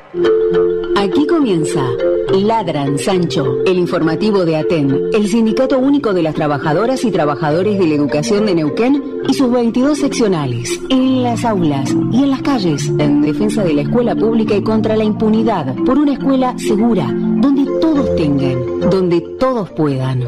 Aquí comienza Ladran Sancho, el informativo de ATEN, el Sindicato Único de las Trabajadoras y Trabajadores de la Educación de Neuquén y sus 22 seccionales, en las aulas y en las calles, en defensa de la escuela pública y contra la impunidad, por una escuela segura, donde todos tengan, donde todos puedan.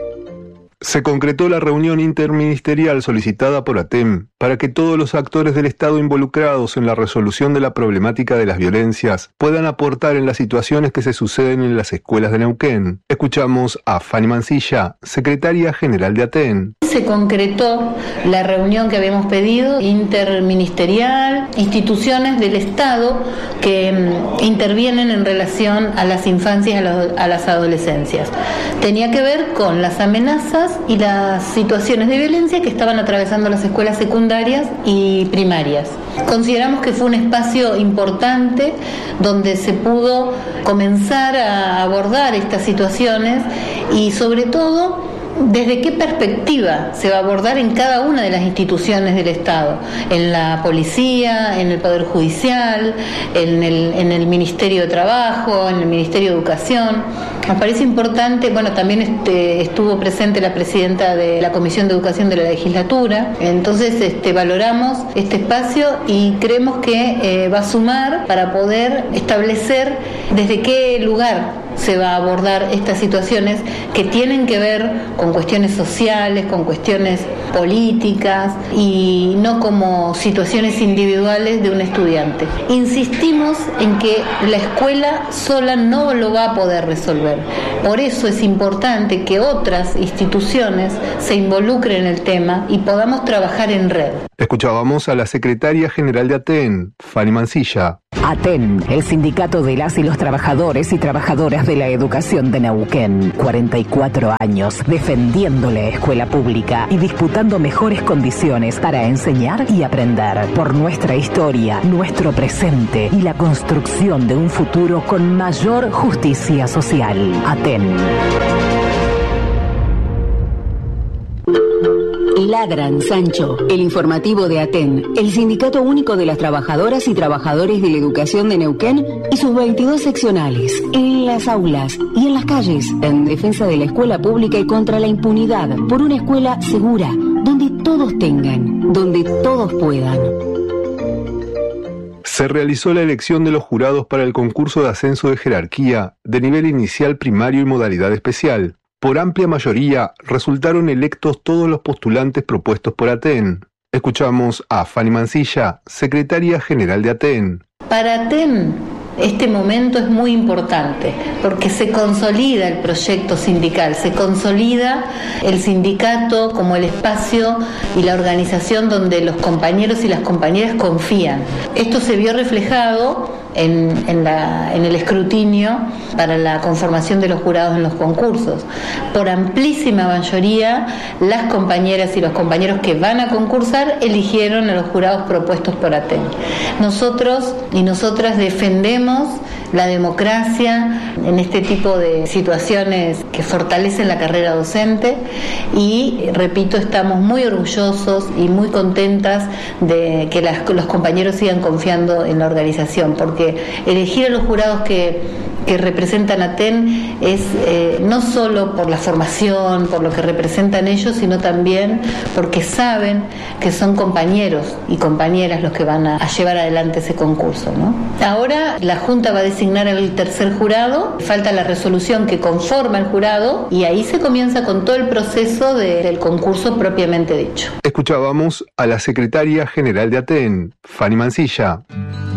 Se concretó la reunión interministerial solicitada por ATEN para que todos los actores del Estado involucrados en la resolución de la problemática de las violencias puedan aportar en las situaciones que se suceden en las escuelas de Neuquén. Escuchamos a Fanny Mancilla, secretaria general de ATEN. Se concretó la reunión que habíamos pedido, interministerial, instituciones del Estado que intervienen en relación a las infancias, a las adolescencias. Tenía que ver con las amenazas y las situaciones de violencia que estaban atravesando las escuelas secundarias y primarias. Consideramos que fue un espacio importante donde se pudo comenzar a abordar estas situaciones y sobre todo desde qué perspectiva se va a abordar en cada una de las instituciones del Estado, en la policía, en el Poder Judicial, en el Ministerio de Trabajo, en el Ministerio de Educación. Nos parece importante, bueno, también estuvo presente la presidenta de la Comisión de Educación de la legislatura, entonces valoramos este espacio y creemos que va a sumar para poder establecer desde qué lugar se va a abordar estas situaciones que tienen que ver con cuestiones sociales, con cuestiones políticas y no como situaciones individuales de un estudiante. Insistimos en que la escuela sola no lo va a poder resolver. Por eso es importante que otras instituciones se involucren en el tema y podamos trabajar en red. Escuchábamos a la secretaria general de ATEN, Fanny Mancilla. ATEN, el sindicato de las y los trabajadores y trabajadoras de la educación de Neuquén. 44 años defendiendo la escuela pública y disputando mejores condiciones para enseñar y aprender. Por nuestra historia, nuestro presente y la construcción de un futuro con mayor justicia social. ATEN. Ladran Sancho, el informativo de ATEN, el Sindicato Único de las Trabajadoras y Trabajadores de la Educación de Neuquén y sus 22 seccionales, en las aulas y en las calles, en defensa de la escuela pública y contra la impunidad, por una escuela segura, donde todos tengan, donde todos puedan. Se realizó la elección de los jurados para el concurso de ascenso de jerarquía de nivel inicial primario y modalidad especial. Por amplia mayoría, resultaron electos todos los postulantes propuestos por ATEN. Escuchamos a Fanny Mancilla, secretaria general de ATEN. Para ATEN, este momento es muy importante porque se consolida el proyecto sindical, se consolida el sindicato como el espacio y la organización donde los compañeros y las compañeras confían. Esto se vio reflejado en el escrutinio para la conformación de los jurados en los concursos. Por amplísima mayoría, las compañeras y los compañeros que van a concursar eligieron a los jurados propuestos por ATEN. Nosotros y nosotras defendemos la democracia en este tipo de situaciones que fortalecen la carrera docente y, repito, estamos muy orgullosos y muy contentas de que los compañeros sigan confiando en la organización, porque elegir a los jurados que representan a ATEN es no solo por la formación, por lo que representan ellos, sino también porque saben que son compañeros y compañeras los que van a llevar adelante ese concurso, ¿no? Ahora la Junta va a designar al tercer jurado, falta la resolución que conforma el jurado y ahí se comienza con todo el proceso del concurso propiamente dicho. Escuchábamos a la secretaria general de ATEN, Fanny Mancilla.